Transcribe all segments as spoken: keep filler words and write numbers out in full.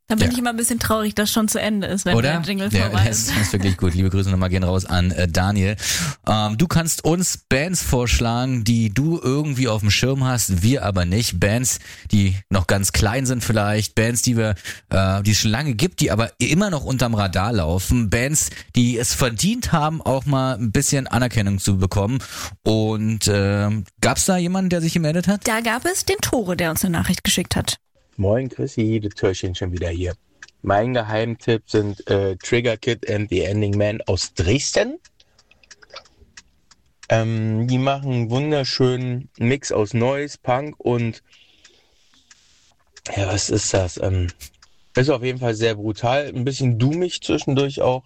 Da bin Ja. ich immer ein bisschen traurig, dass schon zu Ende ist, wenn Oder? der Jingle Ja, vorbei das, ist. das ist wirklich gut. Liebe Grüße nochmal gehen raus an äh, Daniel. Ähm, du kannst uns Bands vorschlagen, die du irgendwie auf dem Schirm hast, wir aber nicht. Bands, die noch ganz klein sind vielleicht. Bands, die wir, äh, die es schon lange gibt, die aber immer noch unterm Radar laufen. Bands, die es verdient haben, auch mal ein bisschen Anerkennung zu bekommen. Und äh, gab's da jemanden, der sich gemeldet hat? Da gab es den Tore, der uns eine Nachricht geschickt hat. Moin Chrissy, das Türchen schon wieder hier. Mein Geheimtipp sind äh, Trigger Kid and the Ending Man aus Dresden. Ähm, die machen einen wunderschönen Mix aus Noise, Punk und ja, was ist das? Ähm, ist auf jeden Fall sehr brutal, ein bisschen doomig zwischendurch auch.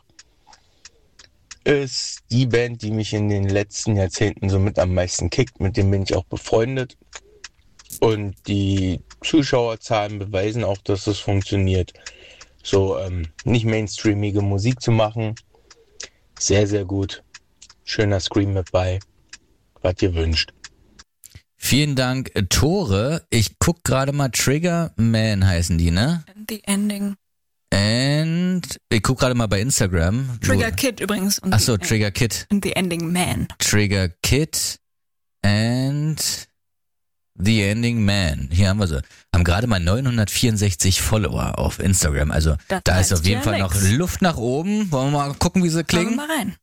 Ist die Band, die mich in den letzten Jahrzehnten so mit am meisten kickt, mit dem bin ich auch befreundet. Und die Zuschauerzahlen beweisen auch, dass es funktioniert. So ähm, nicht mainstreamige Musik zu machen. Sehr, sehr gut. Schöner Scream mit bei. Was ihr wünscht. Vielen Dank, äh, Tore. Ich guck gerade mal, Trigger Man heißen die, ne? The Ending. And ich guck gerade mal bei Instagram. Trigger Du, Kid übrigens. Und Achso, the, Trigger Kid. und The Ending Man. Trigger Kid and The Ending Man. Hier haben wir sie. Haben gerade mal neunhundertvierundsechzig Follower auf Instagram. Also Das da ist heißt auf jeden ja Fall noch nix. Luft nach oben. Wollen wir mal gucken, wie sie Schauen wir klingen? mal rein.